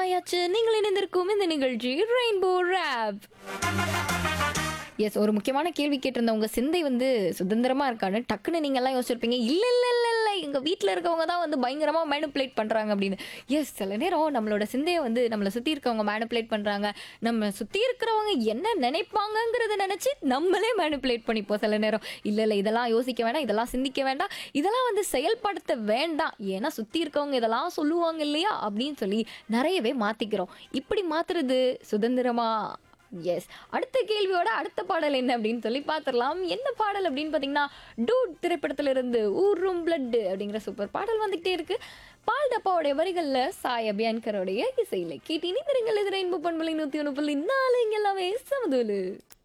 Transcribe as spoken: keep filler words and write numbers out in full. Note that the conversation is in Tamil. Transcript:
ஆயாச்சு. நீங்கள் இணைந்திருக்கும் இந்த நிகழ்ச்சி ரெயின்போ ரேப். எஸ், ஒரு முக்கியமான கேள்வி கேட்டிருந்தேன். உங்க சிந்தை வந்து சுதந்திரமா இருக்கான்னு. டக்குன்னு நீங்க எல்லாம் யோசிச்சிருப்பீங்க, இல்ல இல்ல இல்ல இல்ல எங்க வீட்ல இருக்கவங்க தான் வந்து பயங்கரமா மேனிபுலேட் பண்றாங்க அப்படின்னு. எஸ், சில நேரம் நம்மளோட சிந்தைய வந்து நம்மள சுத்தி இருக்கவங்க மேனிபுலேட் பண்றாங்க. நம்ம சுத்தி இருக்கிறவங்க என்ன நினைப்பாங்கங்கிறத நினைச்சு நம்மளே மேனிபுலேட் பண்ணிப்போம் சில நேரம். இல்ல இல்ல இதெல்லாம் யோசிக்க வேண்டாம், இதெல்லாம் சிந்திக்க வேண்டாம், இதெல்லாம் வந்து செயல்படுத்த வேண்டாம், ஏன்னா சுத்தி இருக்கவங்க இதெல்லாம் சொல்லுவாங்க இல்லையா அப்படின்னு சொல்லி நிறையவே மாத்திக்கிறோம். இப்படி மாத்துறது சுதந்திரமா? எஸ். அடுத்த கேள்வியோட அடுத்த பாடல் என்ன அப்படின்னு சொல்லி பார்த்துடலாம். என்ன பாடல் அப்படின்னு பார்த்தீங்கன்னா, டூட் திரைப்படத்துல இருந்து ஊரும் பிளட் அப்படிங்கிற சூப்பர் பாடல் வந்துகிட்டே இருக்கு. பால் டப்பாவுடைய வரிகள்ல சாய் அபியான்கரோடைய இசையில கேட்டீங்க. இது ரெயின்போ பண்பலை நூத்தி ஒன்று புள்ளி நாலு. இங்க எல்லாமே சமதூலு.